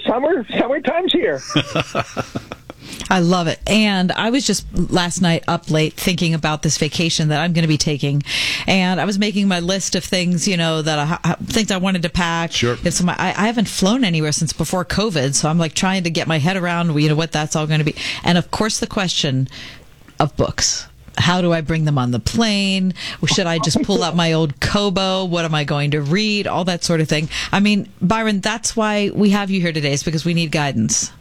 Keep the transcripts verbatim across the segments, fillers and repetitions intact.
summer, summertime's here. I love it. And I was just last night up late thinking about this vacation that I'm going to be taking. And I was making my list of things, you know, that I, things I wanted to pack. Sure. It's my, I, I haven't flown anywhere since before COVID. So I'm like trying to get my head around, you know, what that's all going to be. And of course, the question of books. How do I bring them on the plane? Should I just pull out my old Kobo? What am I going to read? All that sort of thing. I mean, Byron, that's why we have you here today, is because we need guidance.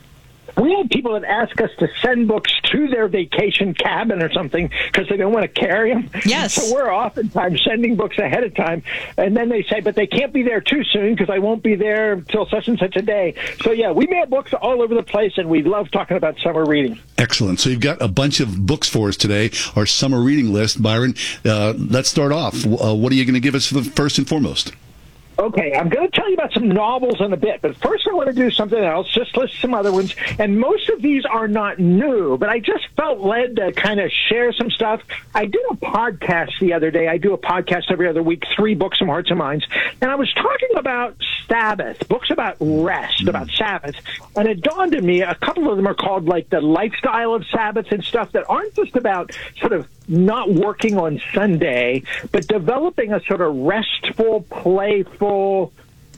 We have people that ask us to send books to their vacation cabin or something because they don't want to carry them. Yes. So we're oftentimes sending books ahead of time, and then they say, but they can't be there too soon because I won't be there until such and such a day. So, yeah, we mail books all over the place, and we love talking about summer reading. Excellent. So you've got a bunch of books for us today, our summer reading list. Byron, uh, let's start off. Uh, what are you going to give us for the first and foremost? Okay, I'm going to tell you about some novels in a bit, but first I want to do something else, just list some other ones, and most of these are not new, but I just felt led to kind of share some stuff. I did a podcast the other day. I do a podcast every other week, Three Books from Hearts and Minds, and I was talking about Sabbath, books about rest, about Sabbath, and it dawned on me, a couple of them are called like the lifestyle of Sabbath and stuff that aren't just about sort of not working on Sunday, but developing a sort of restful, playful,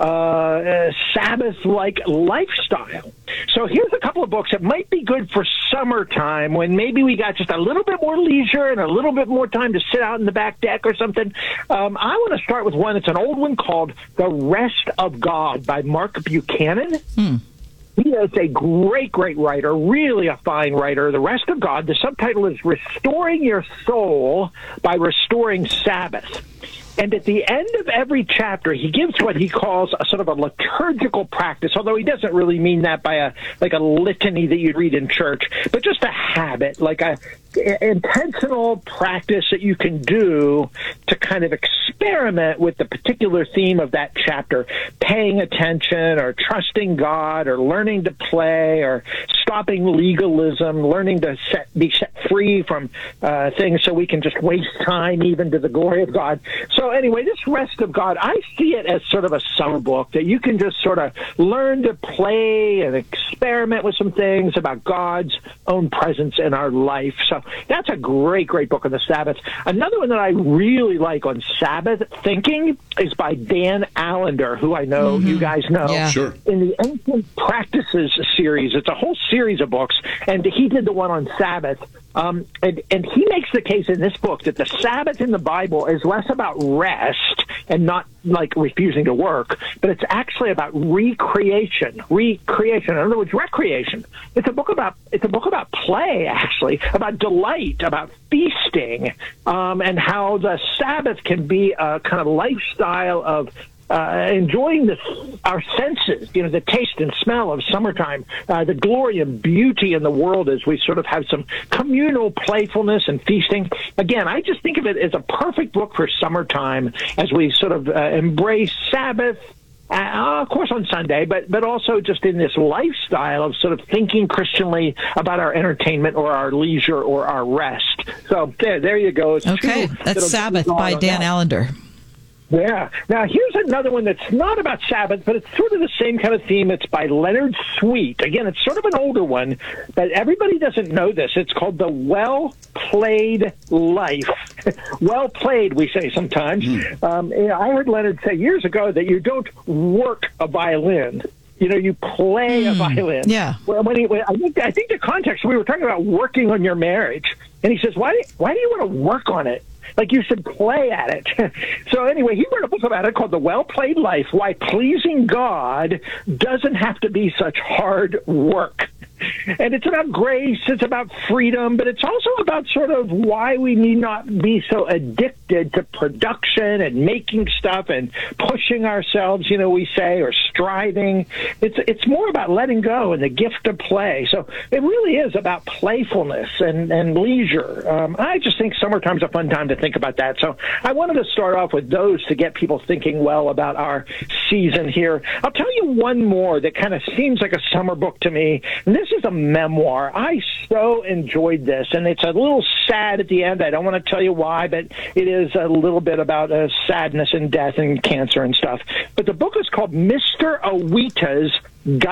uh, Sabbath-like lifestyle. So here's a couple of books that might be good for summertime when maybe we got just a little bit more leisure and a little bit more time to sit out in the back deck or something. Um, I want to start with one. It's an old one called The Rest of God by Mark Buchanan. Hmm. He is a great, great writer, really a fine writer. The Rest of God, the subtitle is Restoring Your Soul by Restoring Sabbath. And at the end of every chapter, he gives what he calls a sort of a liturgical practice, although he doesn't really mean that by a like a litany that you'd read in church, but just a habit, like a intentional practice that you can do to kind of experiment with the particular theme of that chapter, paying attention or trusting God or learning to play or stopping legalism, learning to set, be set free from uh, things so we can just waste time even to the glory of God. So anyway, this Rest of God, I see it as sort of a summer book that you can just sort of learn to play and experiment with some things about God's own presence in our life. So that's a great, great book on the Sabbath. Another one that I really like on Sabbath thinking is by Dan Allender, who I know mm-hmm. you guys know. Yeah. Sure. In the Ancient Practices series, it's a whole series of books, and he did the one on Sabbath. Um, and, and he makes the case in this book that the Sabbath in the Bible is less about rest and not like refusing to work, but it's actually about recreation, recreation. In other words, recreation. It's a book about it's a book about play, actually, about delight, about feasting, um, and how the Sabbath can be a kind of lifestyle of Uh, enjoying the, our senses, you know, the taste and smell of summertime, uh, the glory and beauty in the world as we sort of have some communal playfulness and feasting. Again, I just think of it as a perfect book for summertime as we sort of uh, embrace Sabbath, uh, of course on Sunday, but, but also just in this lifestyle of sort of thinking Christianly about our entertainment or our leisure or our rest. So there, there you go. It's okay, that's Sabbath by Dan Allender. Yeah. Now, here's another one that's not about Sabbath, but it's sort of the same kind of theme. It's by Leonard Sweet. Again, it's sort of an older one, but everybody doesn't know this. It's called The Well-Played Life. Well played, we say sometimes. Mm. Um, I heard Leonard say years ago that you don't work a violin. You know, you play mm. a violin. Yeah. Well, when he, when, I, think, I think the context, we were talking about working on your marriage, and he says, why, why do you want to work on it? Like you should play at it. So anyway, he wrote a book about it called The Well-Played Life, Why Pleasing God Doesn't Have to Be Such Hard Work. And it's about grace, it's about freedom, but it's also about sort of why we need not be so addicted to production and making stuff and pushing ourselves, you know, we say, or striving. It's it's more about letting go and the gift of play. So it really is about playfulness and, and leisure. Um, I just think summertime's a fun time to think about that. So I wanted to start off with those to get people thinking well about our season here. I'll tell you one more that kind of seems like a summer book to me. And this is a memoir. I so enjoyed this, and it's a little sad at the end. I don't want to tell you why, but it is a little bit about uh, sadness and death and cancer and stuff. But the book is called Mister Awita's Guide